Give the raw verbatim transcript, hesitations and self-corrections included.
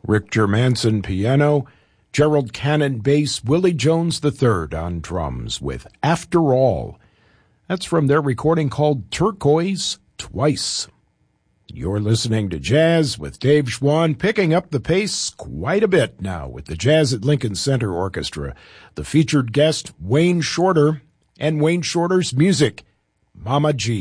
Rick Germanson piano, Gerald Cannon bass, Willie Jones the third on drums with After All. That's from their recording called Turquoise Twice. You're listening to Jazz with Dave Schwann, picking up the pace quite a bit now with the Jazz at Lincoln Center Orchestra. The featured guest, Wayne Shorter, and Wayne Shorter's music, Mama G.